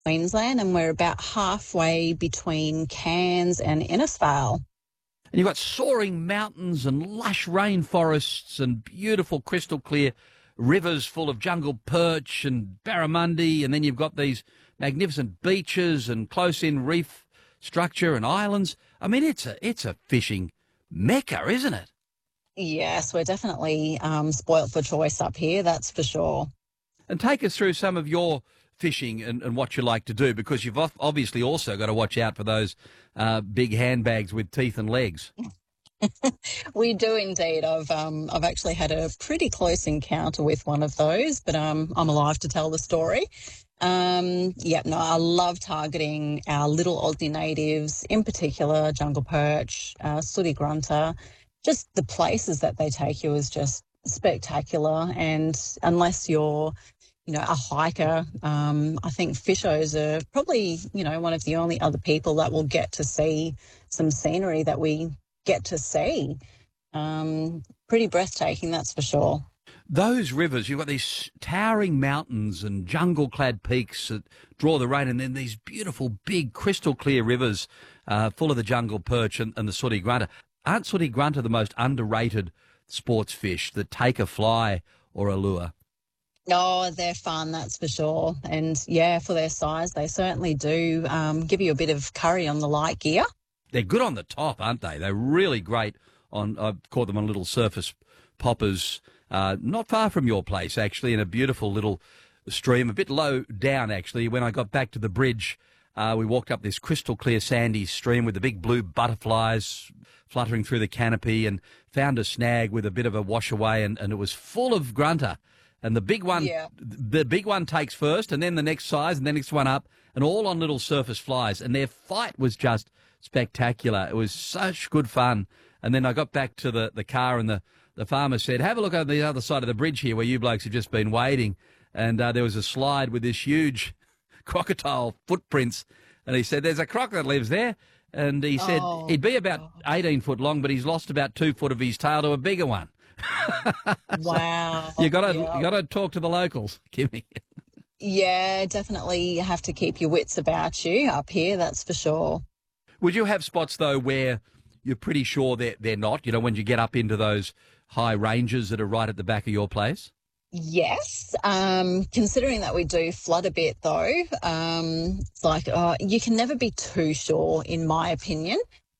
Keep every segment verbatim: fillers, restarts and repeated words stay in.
Queensland, and we're about halfway between Cairns and Innisfail. And you've got soaring mountains and lush rainforests and beautiful crystal clear rivers full of jungle perch and barramundi, and then you've got these magnificent beaches and close-in reef structure and islands. I mean, it's a it's a fishing mecca, isn't it? Yes, we're definitely um, spoilt for choice up here, that's for sure. And take us through some of your fishing and, and what you like to do, because you've obviously also got to watch out for those uh, big handbags with teeth and legs. We do indeed. I've um, I've actually had a pretty close encounter with one of those, but um, I'm alive to tell the story. Um, yeah, no, I love targeting our little Aussie natives, in particular jungle perch, uh, sooty grunter. Just the places that they take you is just spectacular. And unless you're, you know, a hiker, um, I think fishers are probably, you know, one of the only other people that will get to see some scenery that we get to see. Um, pretty breathtaking, that's for sure. Those rivers, you've got these towering mountains and jungle-clad peaks that draw the rain, and then these beautiful, big, crystal-clear rivers uh, full of the jungle perch and, and the sooty grunter. Aren't sooty grunter the most underrated sports fish that take a fly or a lure? Oh, they're fun, that's for sure. And, yeah, for their size, they certainly do um, give you a bit of curry on the light gear. They're good on the top, aren't they? They're really great on, I've caught them on little surface poppers, uh, not far from your place, actually, in a beautiful little stream, a bit low down, actually. When I got back to the bridge, uh, we walked up this crystal clear sandy stream with the big blue butterflies fluttering through the canopy, and found a snag with a bit of a wash away, and, and it was full of grunter. And the big one, yeah. the big one takes first, and then the next size, and the next one up, and all on little surface flies. And their fight was just spectacular. It was such good fun. And then I got back to the, the car, and the, the farmer said, have a look on the other side of the bridge here where you blokes have just been wading. And uh, there was a slide with this huge crocodile footprints. And he said, there's a croc that lives there. And he said oh, he'd be about eighteen foot long, but he's lost about two foot of his tail to a bigger one. Wow. you got to yeah. you got to talk to the locals, Kimmy. Yeah, definitely you have to keep your wits about you up here, that's for sure. Would you have spots, though, where you're pretty sure they're, they're not, you know, when you get up into those high ranges that are right at the back of your place? Yes, um, considering that we do flood a bit though, um, it's like uh, you can never be too sure, in my opinion.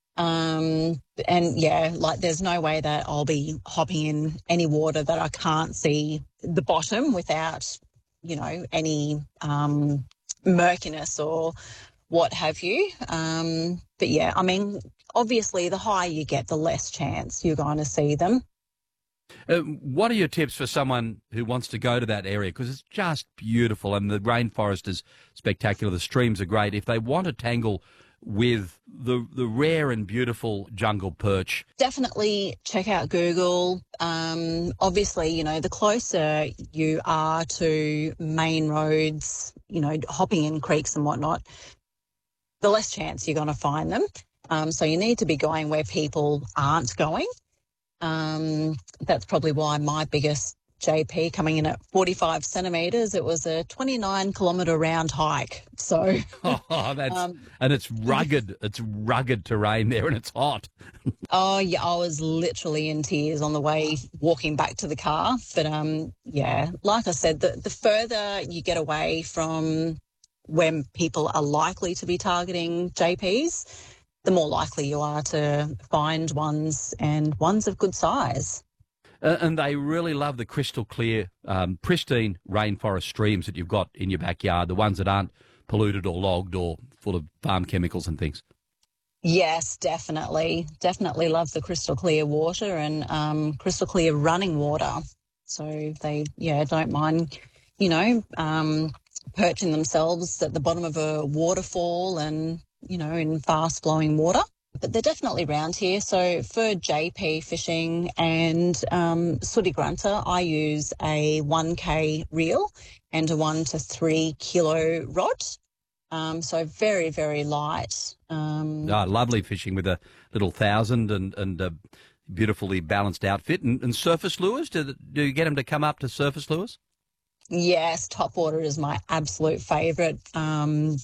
Um, and yeah, like there's no way that I'll be hopping in any water that I can't see the bottom without, you know, any um, murkiness or what have you. Um, but yeah, I mean, obviously the higher you get, the less chance you're going to see them. Uh, what are your tips for someone who wants to go to that area? Because it's just beautiful and the rainforest is spectacular. The streams are great. If they want to tangle with the the rare and beautiful jungle perch, definitely check out Google. Um, obviously, you know, the closer you are to main roads, you know, hopping in creeks and whatnot, the less chance you're going to find them. Um, so you need to be going where people aren't going. Um, that's probably why my biggest J P coming in at forty-five centimetres, it was a twenty-nine kilometre round hike. So, oh, that's um, and it's rugged. It's rugged terrain there, and it's hot. Oh yeah, I was literally in tears on the way walking back to the car. But um, yeah, like I said, the the further you get away from when people are likely to be targeting J Ps, the more likely you are to find ones and ones of good size. Uh, and they really love the crystal clear, um, pristine rainforest streams that you've got in your backyard, the ones that aren't polluted or logged or full of farm chemicals and things. Yes, definitely. Definitely love the crystal clear water and um, crystal clear running water. So they, yeah, don't mind, you know, um, perching themselves at the bottom of a waterfall and, you know, in fast flowing water. But they're definitely around here. So for J P fishing and um, sooty grunter, I use a one K reel and a one to three kilo rod. Um, so very, very light. Um, oh, lovely fishing with a little thousand and, and a beautifully balanced outfit. And, and surface lures, do, do you get them to come up to surface lures? Yes, top water is my absolute favourite. Um,